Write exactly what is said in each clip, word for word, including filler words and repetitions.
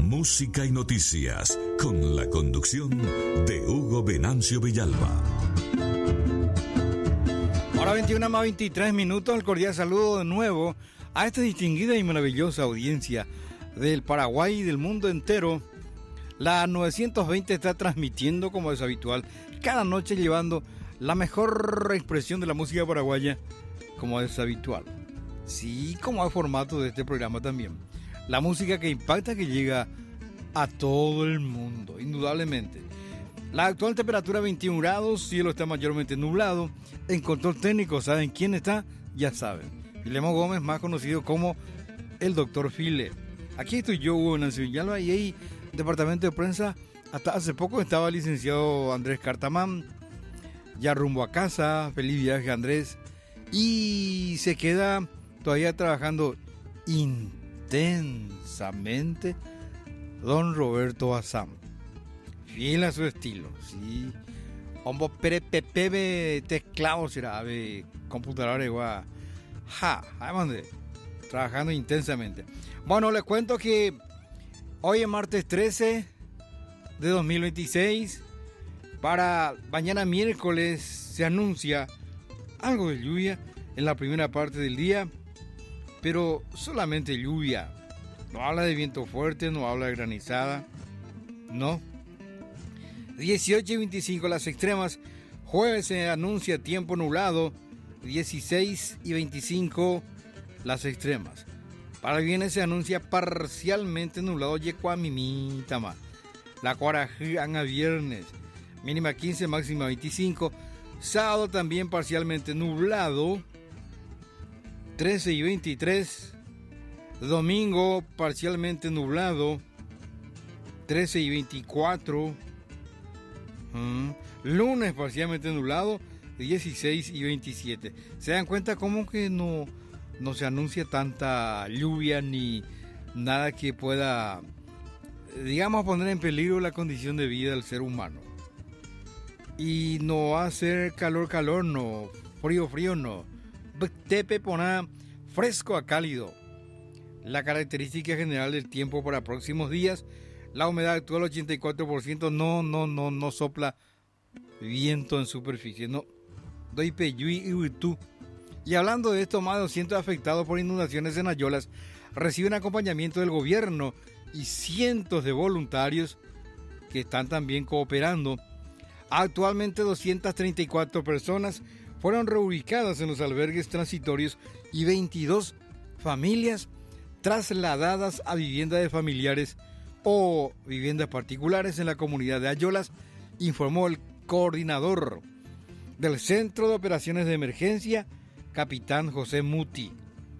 música y noticias, con la conducción de Hugo Venancio Villalba. Ahora veintiuna más veintitrés minutos, el cordial saludo de nuevo a esta distinguida y maravillosa audiencia del Paraguay y del mundo entero. La novecientos veinte está transmitiendo, como es habitual, cada noche llevando la mejor expresión de la música paraguaya, como es habitual. Sí, como el formato de este programa también. La música que impacta, que llega a todo el mundo, indudablemente. La actual temperatura veintiún grados, cielo está mayormente nublado. En control técnico, ¿saben quién está? Ya saben. Guillermo Gómez, más conocido como el doctor File. Aquí estoy yo, Hugo Venancio Villalba, y ahí, departamento de prensa, hasta hace poco estaba el licenciado Andrés Cartamán, ya rumbo a casa, feliz viaje Andrés, y se queda todavía trabajando intensamente don Roberto Bazán, fiel a su estilo, sí, hombo pepe teclado será de computadora igual, ja, además de trabajando intensamente. Bueno, les cuento que hoy es martes trece de dos mil veintiséis. Para mañana miércoles se anuncia algo de lluvia en la primera parte del día, pero solamente lluvia. No habla de viento fuerte, no habla de granizada, no. dieciocho y veinticinco las extremas. Jueves se anuncia tiempo nublado. dieciséis y veinticinco las extremas. Para el viernes se anuncia parcialmente nublado. Yecuamimita más. La cuarajana viernes. Mínima quince, máxima veinticinco. Sábado también parcialmente nublado. trece y veintitrés. Domingo parcialmente nublado. trece y veinticuatro. Mm. Lunes parcialmente nublado. dieciséis y veintisiete. ¿Se dan cuenta cómo que no, no se anuncia tanta lluvia ni nada que pueda, digamos, poner en peligro la condición de vida del ser humano? Y no va a ser calor, calor, no. Frío, frío, no. Tepe pona fresco a cálido. La característica general del tiempo para próximos días: la humedad actual ochenta y cuatro por ciento. No, no, no, no sopla viento en superficie, no. Doy peyui y uitú. Y hablando de esto, más de doscientos afectados por inundaciones en Ayolas reciben acompañamiento del gobierno y cientos de voluntarios que están también cooperando. Actualmente doscientas treinta y cuatro personas fueron reubicadas en los albergues transitorios y veintidós familias trasladadas a viviendas de familiares o viviendas particulares en la comunidad de Ayolas, informó el coordinador del Centro de Operaciones de Emergencia, capitán José Muti.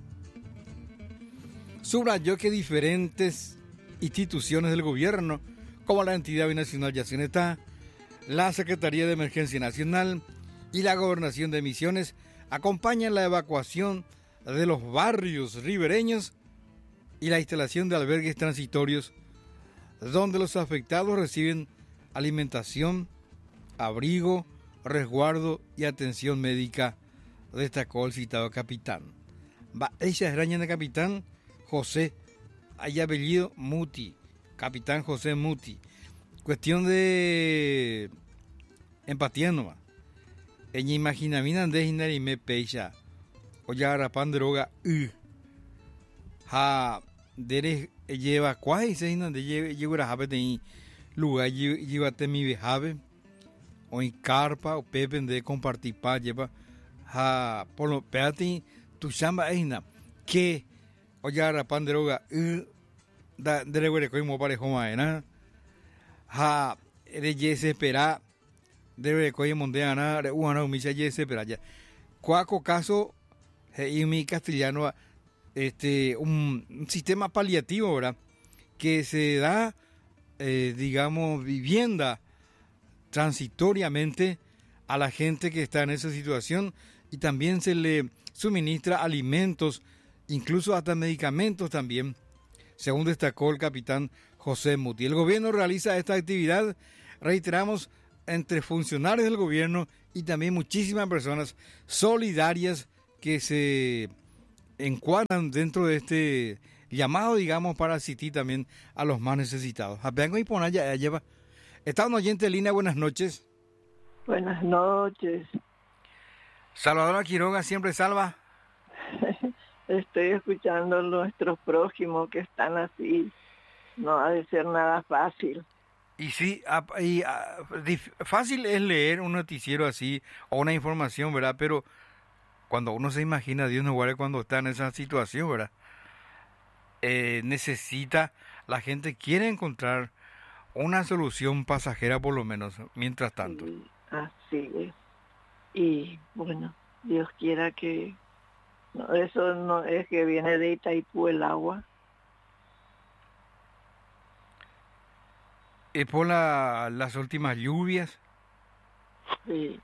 Subrayó que diferentes instituciones del gobierno, como la entidad binacional Yacinetá, la Secretaría de Emergencia Nacional y la Gobernación de Misiones, acompañan la evacuación de los barrios ribereños y la instalación de albergues transitorios donde los afectados reciben alimentación, abrigo, resguardo y atención médica, destacó el citado capitán. Va, ella es araña de capitán José, hay apellido Muti, capitán José Muti. Cuestión de empatía nomás. En imaginamina de y me pecha. Oye, rapan droga. Uh. Ha, dere lleva cuál se hinan de lleva lleva habe de lugar lleva te mi habe. O en carpa o pepe de compartir pa lleva. Ha, por lo peati tu chamba eina que oye, rapan droga. Uh. Da dere güere coi mo parejo maena. Ha, ere yese espera debe coger mondeana de una umisa yese espera ya cuaco caso y mi castellano este un, un sistema paliativo, ¿verdad? Que se da eh, digamos vivienda transitoriamente a la gente que está en esa situación y también se le suministra alimentos, incluso hasta medicamentos también, según destacó el capitán José Muti. El gobierno realiza esta actividad, reiteramos, entre funcionarios del gobierno y también muchísimas personas solidarias que se encuadran dentro de este llamado, digamos, para asistir también a los más necesitados. Apenas y poner ya lleva. Está un oyente en línea, buenas noches. Buenas noches. Salvador Quiroga, siempre salva. Estoy escuchando a nuestros prójimos que están así. No ha de ser nada fácil. Y sí, y, a, dif, fácil es leer un noticiero así o una información, ¿verdad? Pero cuando uno se imagina, Dios nos guarde cuando está en esa situación, ¿verdad? Eh, necesita, la gente quiere encontrar una solución pasajera por lo menos, mientras tanto. Sí, así es. Y bueno, Dios quiera que... No, eso no es que viene de Itaipú el agua. ¿Es por la, las últimas lluvias? Sí.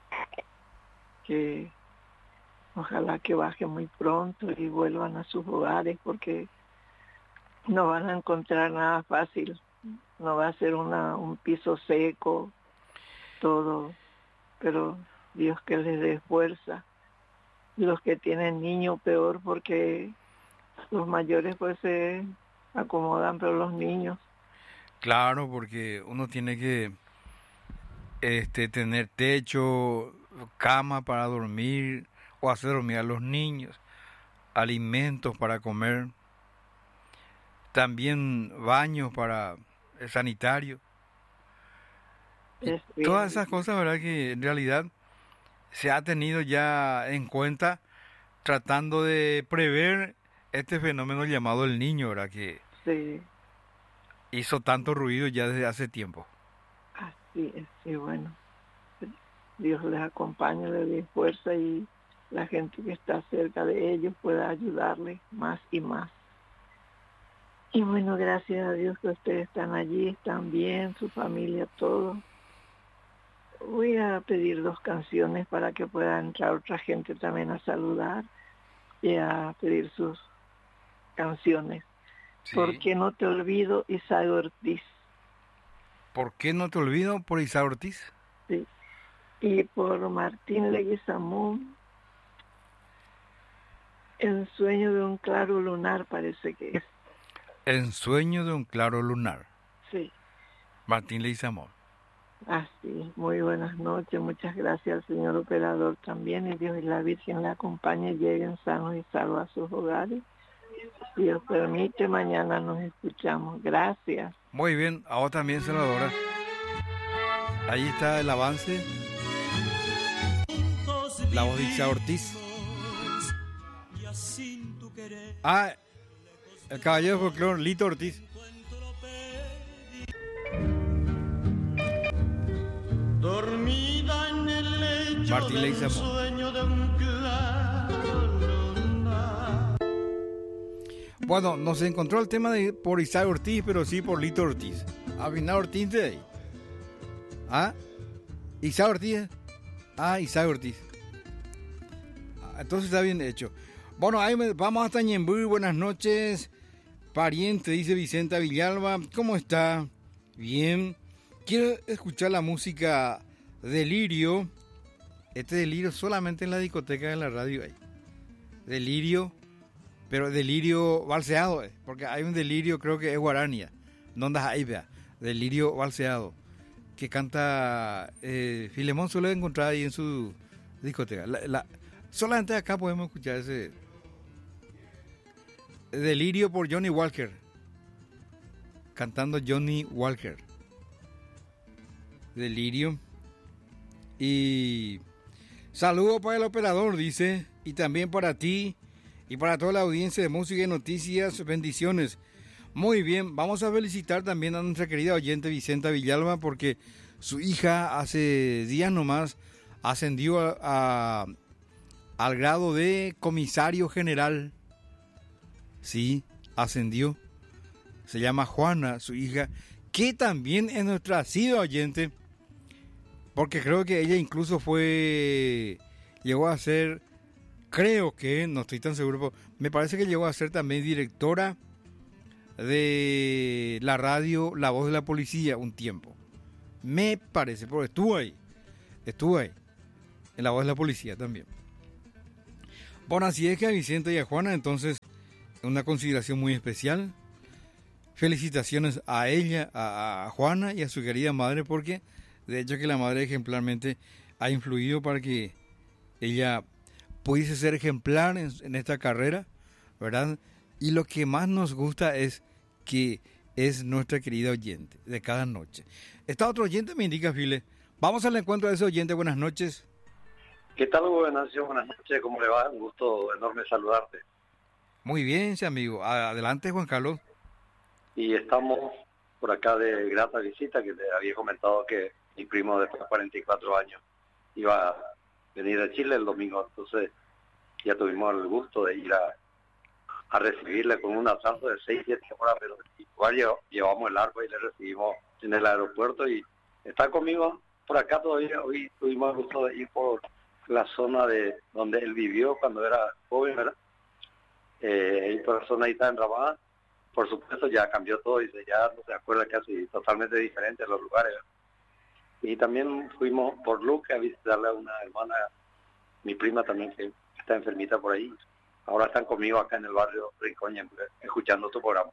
Que ojalá que baje muy pronto y vuelvan a sus hogares porque no van a encontrar nada fácil. No va a ser una, un piso seco, todo, pero Dios que les dé fuerza. Los que tienen niños peor porque los mayores pues se acomodan, pero los niños. Claro, porque uno tiene que este, tener techo, cama para dormir o hacer dormir a los niños, alimentos para comer, también baños para el sanitario. Todas esas cosas, ¿verdad? Que en realidad se ha tenido ya en cuenta tratando de prever este fenómeno llamado el Niño, ¿verdad? Que sí. Hizo tanto ruido ya desde hace tiempo. Así es, sí, bueno. Dios les acompañe, les dé fuerza y la gente que está cerca de ellos pueda ayudarles más y más. Y bueno, gracias a Dios que ustedes están allí, están bien, su familia, todo. Voy a pedir dos canciones para que pueda entrar otra gente también a saludar y a pedir sus canciones. Sí. ¿Por qué no te olvido, Isaac Ortiz? ¿Por qué no te olvido por Isaac Ortiz? Sí. Y por Martín Leguizamón, El sueño de un claro lunar, parece que es. El sueño de un claro lunar. Sí. Martín Leguizamón. Así, muy buenas noches, muchas gracias al señor operador también, y Dios y la Virgen le acompañe, lleguen sanos y salvos a sus hogares. Si Dios permite, mañana nos escuchamos. Gracias. Muy bien, a vos también, Salvadora. Ahí está el avance. La voz de Isaac Ortiz. Ah, el caballero de folclore, Lito Ortiz. Dormida en el lecho Martín del sueño de un claro lunar. Bueno, no se encontró el tema de por Isaac Ortiz, pero sí por Lito Ortiz. Abinado Ortiz de ahí. ¿Ah? Isaac Ortiz. Ah, Isaac Ortiz. Entonces está bien hecho. Bueno, ahí vamos hasta Ñembuy. Buenas noches. Pariente, dice Vicenta Villalba. ¿Cómo está? Bien. Quiero escuchar la música Delirio. Este Delirio solamente en la discoteca de la radio hay. Delirio, pero Delirio balseado, eh, porque hay un Delirio, creo que es Guarania. No andas ahí, vea. Delirio balseado, que canta eh, Filemón, suele encontrar ahí en su discoteca. La, la, solamente acá podemos escuchar ese Delirio por Johnny Walker, cantando Johnny Walker. Delirio. Y saludo para el operador, dice, y también para ti y para toda la audiencia de Música y Noticias. Bendiciones. Muy bien, vamos a felicitar también a nuestra querida oyente Vicenta Villalba, porque su hija hace días nomás ascendió a, a, al grado de comisario general. Sí, ascendió. Se llama Juana, su hija, que también es nuestra asidua oyente, porque creo que ella incluso fue, llegó a ser, creo que, no estoy tan seguro, me parece que llegó a ser también directora de la radio La Voz de la Policía un tiempo. Me parece, porque estuvo ahí, estuvo ahí, en La Voz de la Policía también. Bueno, así es que a Vicente y a Juana, entonces, una consideración muy especial. Felicitaciones a ella, a, a Juana y a su querida madre, porque de hecho que la madre ejemplarmente ha influido para que ella pudiese ser ejemplar en, en esta carrera, ¿verdad? Y lo que más nos gusta es que es nuestra querida oyente de cada noche. Esta otro oyente me indica, File. Vamos al encuentro de ese oyente. Buenas noches. ¿Qué tal, Hugo Venancio? Buenas noches. ¿Cómo le va? Un gusto enorme saludarte. Muy bien, sí, amigo. Adelante, Juan Carlos. Y estamos por acá de grata visita, que le había comentado que mi primo de cuarenta y cuatro años iba a venir de Chile el domingo, entonces ya tuvimos el gusto de ir a, a recibirle con un atraso de seis, siete horas, pero igual llevamos el arco y le recibimos en el aeropuerto y está conmigo por acá todavía. Hoy tuvimos el gusto de ir por la zona de donde él vivió cuando era joven, ¿verdad? Eh, y por la zona ahí está en Ramada. Por supuesto ya cambió todo y ya no se acuerda casi totalmente diferente los lugares, ¿verdad? Y también fuimos por Luque a visitarle a una hermana, mi prima también, que está enfermita por ahí. Ahora están conmigo acá en el barrio Ricoña, escuchando tu programa.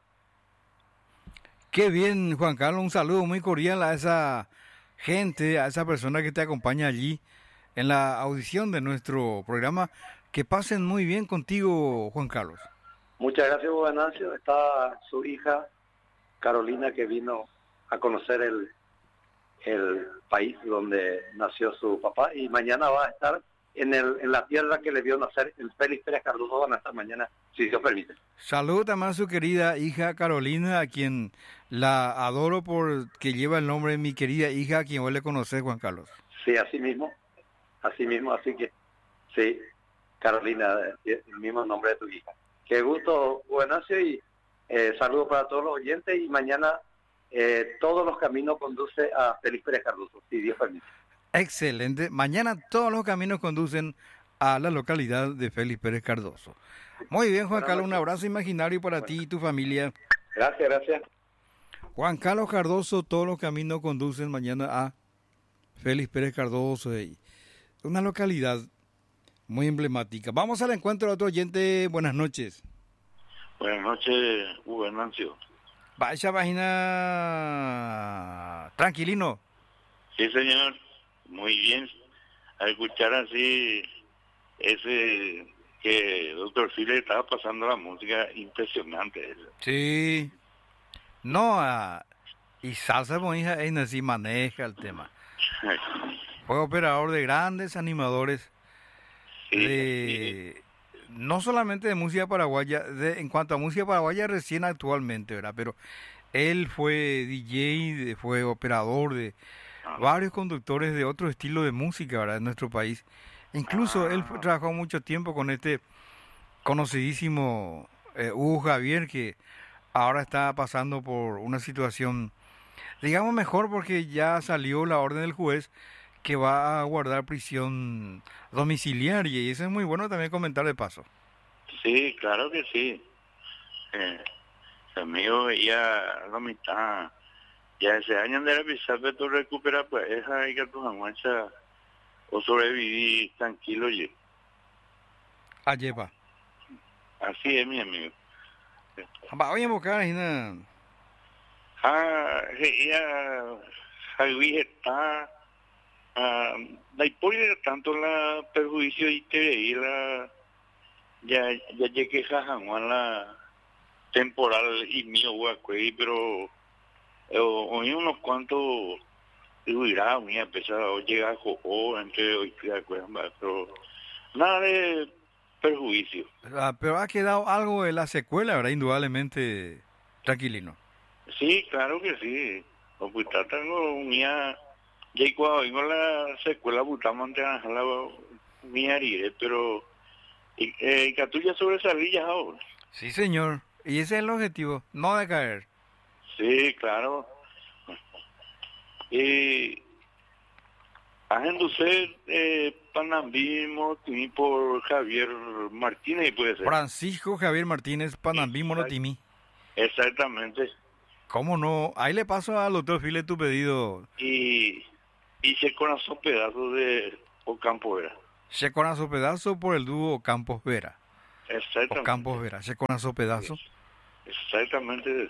Qué bien, Juan Carlos. Un saludo muy cordial a esa gente, a esa persona que te acompaña allí en la audición de nuestro programa. Que pasen muy bien contigo, Juan Carlos. Muchas gracias, Hugo Venancio. Está su hija, Carolina, que vino a conocer el, el país donde nació su papá. Y mañana va a estar en, el, en la tierra que le vio nacer el Félix Pérez Cardoso. Van a estar mañana, si Dios permite. Saludos también a su querida hija Carolina, a quien la adoro porque lleva el nombre de mi querida hija, a quien vos le conocés, Juan Carlos. Sí, así mismo. Así mismo, así que sí, Carolina, el mismo nombre de tu hija. Qué gusto, Buenacio, y eh, saludos para todos los oyentes. Y mañana eh, todos los caminos conducen a Félix Pérez Cardoso, si Dios permite. Excelente. Mañana todos los caminos conducen a la localidad de Félix Pérez Cardoso. Muy bien, Juan Carlos, un abrazo imaginario para ti y tu familia. Gracias, gracias. Juan Carlos Cardoso, todos los caminos conducen mañana a Félix Pérez Cardoso. Una localidad muy emblemática. Vamos al encuentro de otro oyente. Buenas noches. Buenas noches, Hugo Venancio. Vaya página. Tranquilino. Sí, señor. Muy bien. A escuchar así ese que el doctor File estaba pasando la música impresionante. Sí. No, uh, y salsa bonita es así maneja el tema. Fue operador de grandes animadores. Sí, de, sí. No solamente de música paraguaya, de, en cuanto a música paraguaya recién actualmente, ¿verdad? Pero él fue D J, fue operador de ah. varios conductores de otro estilo de música, ¿verdad? En nuestro país. Incluso ah. él fue, trabajó mucho tiempo con este conocidísimo eh, Hugo Javier, que ahora está pasando por una situación, digamos, mejor porque ya salió la orden del juez que va a guardar prisión domiciliaria, y eso es muy bueno también comentar de paso. Sí, claro que sí. Eh, amigo, ya la mitad, ya ese año de la visa, pero tú recuperas, pues, esa hay que tu aguanza o sobrevivir tranquilo, y ah, lleva. Así es, mi amigo. Va, oye, buscar ahí, ¿no? Ah, ya, Javi está. Uh, la historia tanto la perjuicio y te y la ya ya llegué a la temporal y mío guacuey, pero eh, hoy unos cuantos huirá muy pesado llega a jojo entre hoy pero nada de perjuicio. Ah, pero ha quedado algo de la secuela, ¿verdad? Indudablemente, tranquilino. Sí, claro que sí. O pues tengo unía y cuando vengo la secuela butamos ante la mi arire, pero eh, que tú ya sobresalí ya ahora. Sí, señor. Y ese es el objetivo, no de caer. Sí, claro. Y haciendo usted eh, Panambí por Javier Martínez, puede ser. Francisco Javier Martínez, Panambí Monotimi. Exactamente. ¿Cómo no? Ahí le paso al doctor File tu pedido. Y y se conoce pedazos de Ocampo Vera. Se conoce pedazo por el dúo Campos Vera. Exactamente. Ocampos Vera, Checonazo Pedazo. Exactamente.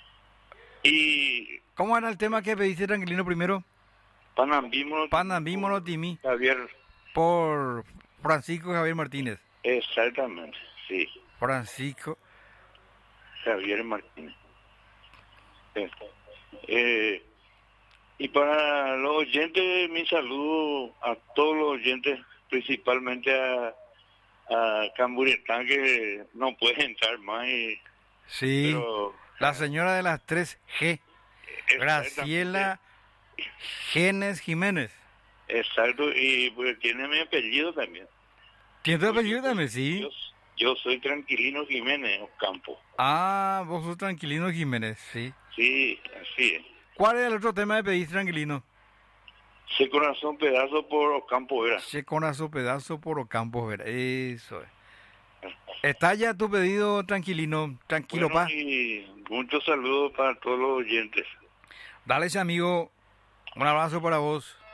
Y ¿Cómo era el tema que pediste, Tranquilino, primero? Panambimo. Panambimo no Timi, Javier. por Francisco Javier Martínez. Exactamente, sí. Francisco. Javier Martínez. Eh, eh, y para los oyentes, mi saludo a todos los oyentes, principalmente a, a Camburetán, que no puede entrar más. Y, Sí, pero, la señora de las tres G, Graciela Genes Jiménez. Exacto, y pues tiene mi apellido también. ¿Tiene tu apellido también? Sí. Yo, yo soy Tranquilino Jiménez Ocampo. Ah, vos sos Tranquilino Jiménez, sí. Sí, así es. ¿Cuál es el otro tema de pedir, Tranquilino? Se corazón pedazo por Ocampo Vera. Che conazo pedazo por Ocampo Vera. Eso es. Está ya tu pedido, Tranquilino. Tranquilo, Bueno, pa. y muchos saludos para todos los oyentes. Dale ese amigo. Un abrazo para vos.